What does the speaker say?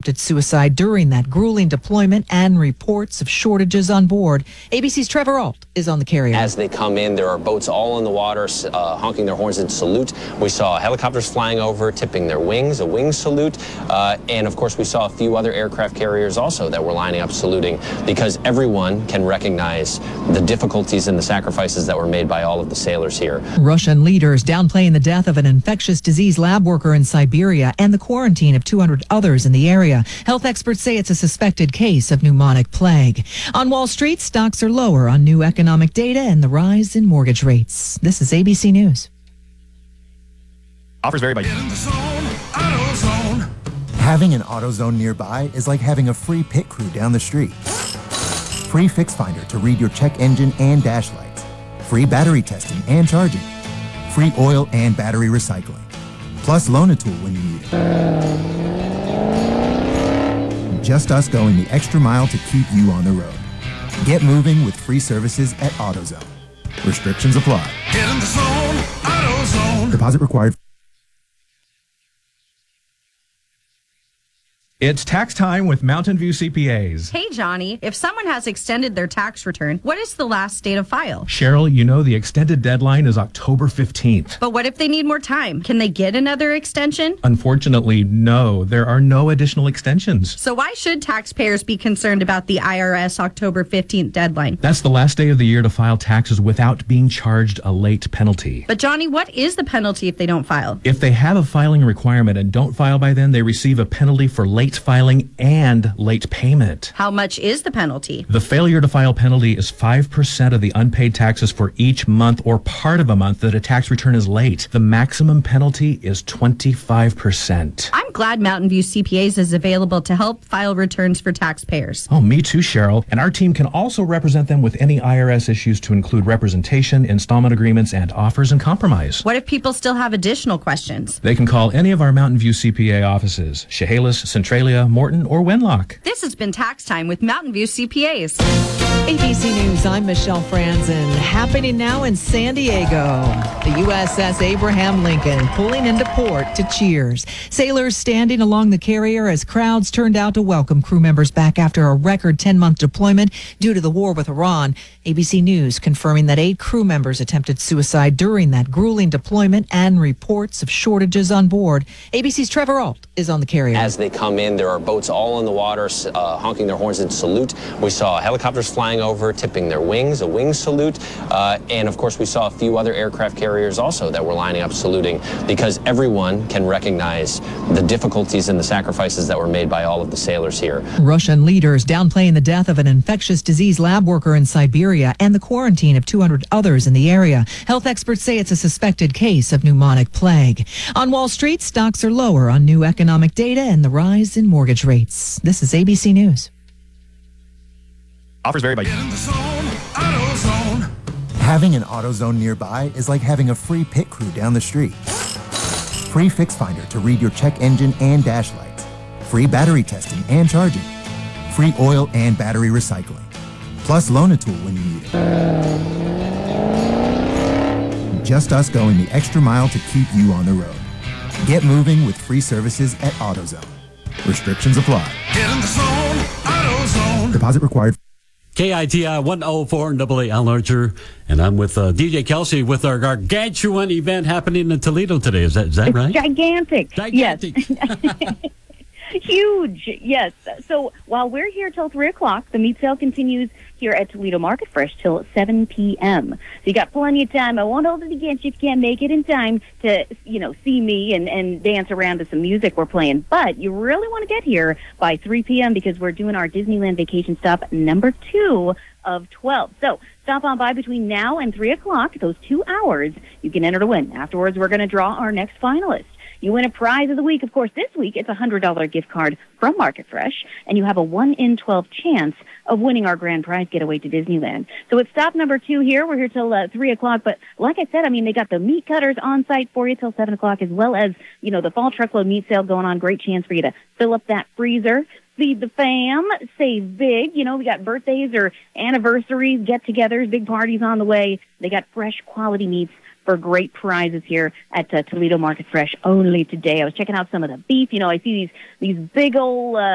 attempted suicide during that grueling deployment and reports of shortages on board. ABC's Trevor Ault is on the carrier. As they come in, there are boats all in the water honking their horns in salute. We saw helicopters flying over, tipping their wings, a wing salute. And of course, we saw a few other aircraft carriers also that were lining up saluting, because everyone can recognize the difficulties and the sacrifices that were made by all of the sailors here. Russian leaders downplaying the death of an infectious disease lab worker in Siberia and the quarantine of 200 others in the area. Health experts say it's a suspected case of pneumonic plague. On Wall Street, stocks are lower on new economic data and the rise in mortgage rates. This is ABC News. Offers vary by... Having an AutoZone nearby is like having a free pit crew down the street. Free Fix Finder to read your check engine and dash lights. Free battery testing and charging. Free oil and battery recycling. Plus Loan-A-Tool when you need it. Just us going the extra mile to keep you on the road. Get moving with free services at AutoZone. Restrictions apply. Get in the zone, AutoZone. Deposit required. It's tax time with Mountain View CPAs. Hey, Johnny, if someone has extended their tax return, what is the last date of file? Cheryl, you know the extended deadline is October 15th. But what if they need more time? Can they get another extension? Unfortunately, no. There are no additional extensions. So why should taxpayers be concerned about the IRS October 15th deadline? That's the last day of the year to file taxes without being charged a late penalty. But, Johnny, what is the penalty if they don't file? If they have a filing requirement and don't file by then, they receive a penalty for late filing and late payment. How much is the penalty? The failure to file penalty is 5% of the unpaid taxes for each month or part of a month that a tax return is late. The maximum penalty is 25%. I'm glad Mountain View CPAs is available to help file returns for taxpayers. Oh, me too, Cheryl. And our team can also represent them with any IRS issues to include representation, installment agreements, and offers and compromise. What if people still have additional questions? They can call any of our Mountain View CPA offices, Chehalis, Centralia, Morton, or Wenlock. This has been Tax Time with Mountain View CPAs. ABC News, I'm Michelle Franzen. Happening now in San Diego. The USS Abraham Lincoln pulling into port to cheers. Sailors standing along the carrier as crowds turned out to welcome crew members back after a record 10-month deployment due to the war with Iran. ABC News confirming that 8 crew members attempted suicide during that grueling deployment and reports of shortages on board. ABC's Trevor Ault is on the carrier. As they come in, there are boats all in the water honking their horns in salute. We saw helicopters flying over, tipping their wings, a wing salute. And of course, we saw a few other aircraft carriers also that were lining up saluting, because everyone can recognize the difficulties and the sacrifices that were made by all of the sailors here. Russian leaders downplaying the death of an infectious disease lab worker in Siberia and the quarantine of 200 others in the area. Health experts say it's a suspected case of pneumonic plague. On Wall Street, stocks are lower on new economic data and the rise in mortgage rates. This is ABC News. Offers vary by... Get in the zone, AutoZone. Having an AutoZone nearby is like having a free pit crew down the street. Free Fix Finder to read your check engine and dash lights. Free battery testing and charging. Free oil and battery recycling. Plus Loan-A-Tool when you need it. Just us going the extra mile to keep you on the road. Get moving with free services at AutoZone. Restrictions apply. Get in the zone, AutoZone. Deposit required. KITI 104 and AA Al Archer, and I'm with DJ Kelsey with our gargantuan event happening in Toledo today. Is that right? Gigantic. Gigantic. Yes. Huge, yes. So while we're here till 3 o'clock, the meat sale continues here at Toledo Market Fresh till 7 p.m. So you got plenty of time. I won't hold it against you if you can't make it in time to, see me and dance around to some music we're playing. But you really want to get here by 3 p.m. because we're doing our Disneyland vacation stop number 2 of 12. So stop on by between now and 3 o'clock, those 2 hours. You can enter to win. Afterwards, we're going to draw our next finalist. You win a prize of the week. Of course, this week it's a $100 gift card from Market Fresh, and you have a 1 in 12 chance of winning our grand prize getaway to Disneyland. So it's stop number 2 here. We're here till 3 o'clock. But like I said, they got the meat cutters on site for you till 7 o'clock, as well as, the fall truckload meat sale going on. Great chance for you to fill up that freezer. Feed the fam, save big. We got birthdays or anniversaries, get-togethers, big parties on the way. They got fresh quality meats for great prizes here at Toledo Market Fresh only today. I was checking out some of the beef. I see these big old